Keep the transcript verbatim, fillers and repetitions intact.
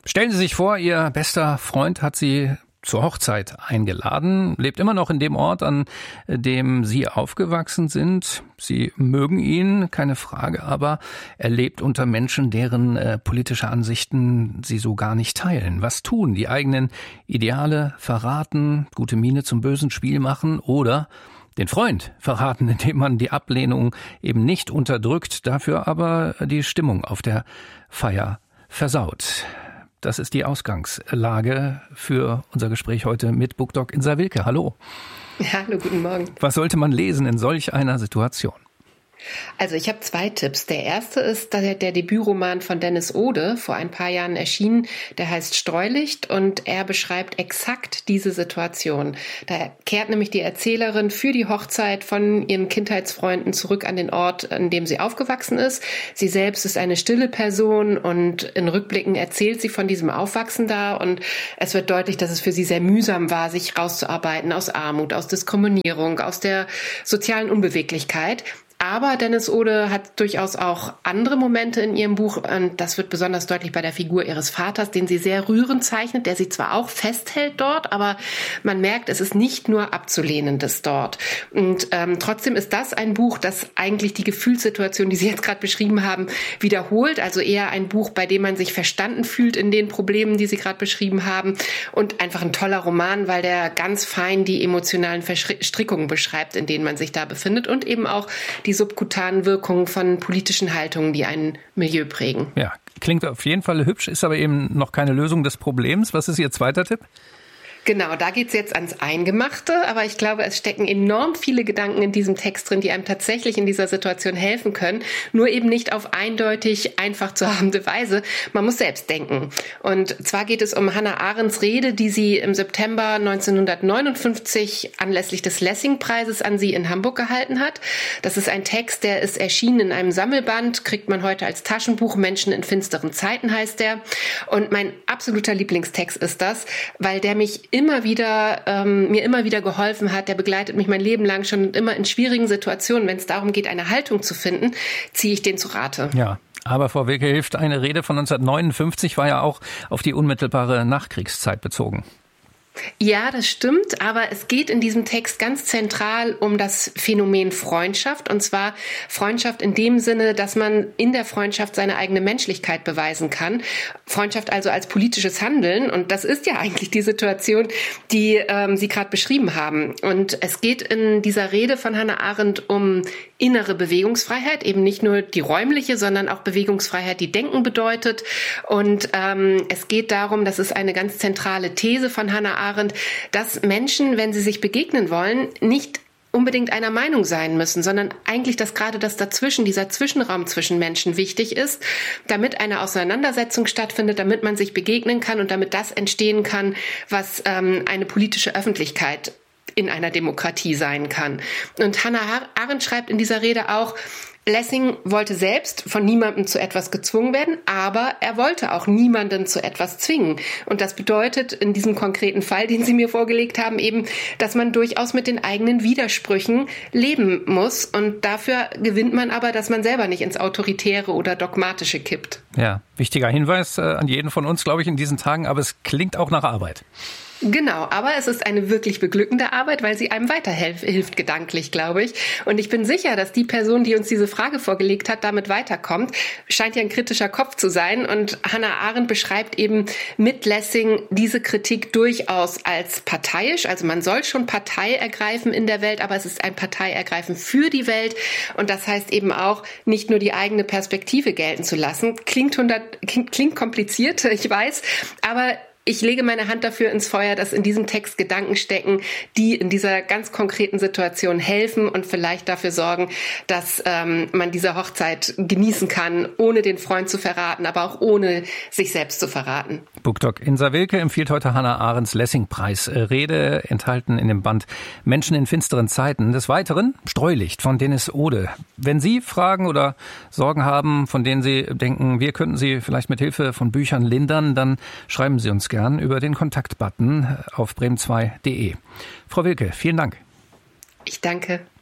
Stellen Sie sich vor, Ihr bester Freund hat Sie zur Hochzeit eingeladen, lebt immer noch in dem Ort, an dem Sie aufgewachsen sind. Sie mögen ihn, keine Frage, aber er lebt unter Menschen, deren äh, politische Ansichten Sie so gar nicht teilen. Was tun? Die eigenen Ideale verraten, gute Miene zum bösen Spiel machen oder den Freund verraten, indem man die Ablehnung eben nicht unterdrückt, dafür aber die Stimmung auf der Feier versaut. Das ist die Ausgangslage für unser Gespräch heute mit Bookdoc Insa Wilke. Hallo. Hallo, guten Morgen. Was sollte man lesen in solch einer Situation? Also ich habe zwei Tipps. Der erste ist der, der Debütroman von Dennis Ode, vor ein paar Jahren erschienen. Der heißt Streulicht und er beschreibt exakt diese Situation. Da kehrt nämlich die Erzählerin für die Hochzeit von ihren Kindheitsfreunden zurück an den Ort, an dem sie aufgewachsen ist. Sie selbst ist eine stille Person und in Rückblicken erzählt sie von diesem Aufwachsen da und es wird deutlich, dass es für sie sehr mühsam war, sich rauszuarbeiten aus Armut, aus Diskriminierung, aus der sozialen Unbeweglichkeit. Aber Dennis Ode hat durchaus auch andere Momente in ihrem Buch und das wird besonders deutlich bei der Figur ihres Vaters, den sie sehr rührend zeichnet, der sie zwar auch festhält dort, aber man merkt, es ist nicht nur Abzulehnendes dort. Und ähm, trotzdem ist das ein Buch, das eigentlich die Gefühlssituation, die Sie jetzt gerade beschrieben haben, wiederholt. Also eher ein Buch, bei dem man sich verstanden fühlt in den Problemen, die Sie gerade beschrieben haben und einfach ein toller Roman, weil der ganz fein die emotionalen Verstrickungen beschreibt, in denen man sich da befindet und eben auch die subkutanen Wirkungen von politischen Haltungen, die ein Milieu prägen. Ja, klingt auf jeden Fall hübsch, ist aber eben noch keine Lösung des Problems. Was ist Ihr zweiter Tipp? Genau, da geht's jetzt ans Eingemachte, aber ich glaube, es stecken enorm viele Gedanken in diesem Text drin, die einem tatsächlich in dieser Situation helfen können, nur eben nicht auf eindeutig, einfach zu habende Weise. Man muss selbst denken. Und zwar geht es um Hannah Arendts Rede, die sie im September neunzehnhundertneunundfünfzig anlässlich des Lessing-Preises an sie in Hamburg gehalten hat. Das ist ein Text, der ist erschienen in einem Sammelband, kriegt man heute als Taschenbuch, Menschen in finsteren Zeiten heißt der. Und mein absoluter Lieblingstext ist das, weil der mich immer wieder, ähm, mir immer wieder geholfen hat, der begleitet mich mein Leben lang schon und immer in schwierigen Situationen, wenn es darum geht, eine Haltung zu finden, ziehe ich den zu Rate. Ja, aber Frau Wilke hilft, eine Rede von neunzehnhundertneunundfünfzig war ja auch auf die unmittelbare Nachkriegszeit bezogen. Ja, das stimmt, aber es geht in diesem Text ganz zentral um das Phänomen Freundschaft und zwar Freundschaft in dem Sinne, dass man in der Freundschaft seine eigene Menschlichkeit beweisen kann. Freundschaft also als politisches Handeln und das ist ja eigentlich die Situation, die ähm, Sie gerade beschrieben haben. Und es geht in dieser Rede von Hannah Arendt um innere Bewegungsfreiheit, eben nicht nur die räumliche, sondern auch Bewegungsfreiheit, die Denken bedeutet. Und ähm, es geht darum, das ist eine ganz zentrale These von Hannah Arendt, dass Menschen, wenn sie sich begegnen wollen, nicht unbedingt einer Meinung sein müssen, sondern eigentlich, dass gerade das Dazwischen, dieser Zwischenraum zwischen Menschen wichtig ist, damit eine Auseinandersetzung stattfindet, damit man sich begegnen kann und damit das entstehen kann, was ähm, eine politische Öffentlichkeit in einer Demokratie sein kann. Und Hannah Arendt schreibt in dieser Rede auch, Lessing wollte selbst von niemandem zu etwas gezwungen werden, aber er wollte auch niemanden zu etwas zwingen. Und das bedeutet in diesem konkreten Fall, den Sie mir vorgelegt haben, eben, dass man durchaus mit den eigenen Widersprüchen leben muss. Und dafür gewinnt man aber, dass man selber nicht ins Autoritäre oder Dogmatische kippt. Ja, wichtiger Hinweis äh, an jeden von uns, glaube ich, in diesen Tagen, aber es klingt auch nach Arbeit. Genau, aber es ist eine wirklich beglückende Arbeit, weil sie einem weiterhilft gedanklich, glaube ich. Und ich bin sicher, dass die Person, die uns diese Frage vorgelegt hat, damit weiterkommt. Scheint ja ein kritischer Kopf zu sein. Und Hannah Arendt beschreibt eben mit Lessing diese Kritik durchaus als parteiisch. Also man soll schon Partei ergreifen in der Welt, aber es ist ein Parteiergreifen für die Welt. Und das heißt eben auch, nicht nur die eigene Perspektive gelten zu lassen. Klingt, hundert, klingt kompliziert, ich weiß, aber ich lege meine Hand dafür ins Feuer, dass in diesem Text Gedanken stecken, die in dieser ganz konkreten Situation helfen und vielleicht dafür sorgen, dass ähm, man diese Hochzeit genießen kann, ohne den Freund zu verraten, aber auch ohne sich selbst zu verraten. Bookdoc Insa Wilke empfiehlt heute Hannah Arendts Lessing-Preis-Rede, enthalten in dem Band Menschen in finsteren Zeiten. Des Weiteren Streulicht von Dennis Ode. Wenn Sie Fragen oder Sorgen haben, von denen Sie denken, wir könnten sie vielleicht mit Hilfe von Büchern lindern, dann schreiben Sie uns gerne über den Kontaktbutton auf bremen zwei punkt de. Frau Wilke, vielen Dank. Ich danke.